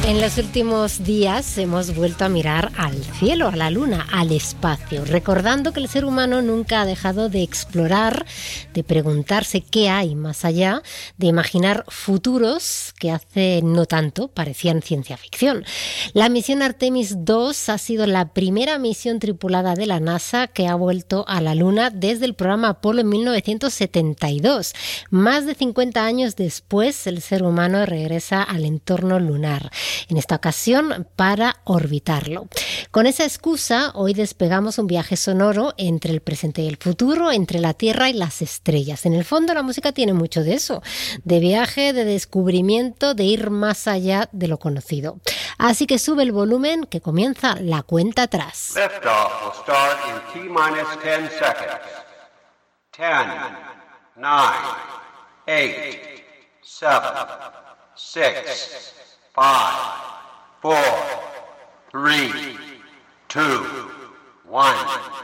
En los últimos días hemos vuelto a mirar al cielo, a la luna, al espacio, recordando que el ser humano nunca ha dejado de explorar, de preguntarse qué hay más allá, de imaginar futuros que hace no tanto parecían ciencia ficción. La misión Artemis II ha sido la primera misión tripulada de la NASA que ha vuelto a la luna desde el programa Apolo en 1972. Más de 50 años después, el ser humano regresa al entorno lunar, en esta ocasión para orbitarlo. Con esa excusa, hoy despegamos un viaje sonoro entre el presente y el futuro, entre la Tierra y las estrellas. En el fondo, la música tiene mucho de eso, de viaje, de descubrimiento, de ir más allá de lo conocido. Así que sube el volumen, que comienza la cuenta atrás. Liftoff will start in T-minus 10 seconds. 10, 9, 8, 7, 6, 5, 4, 3, 2, 1.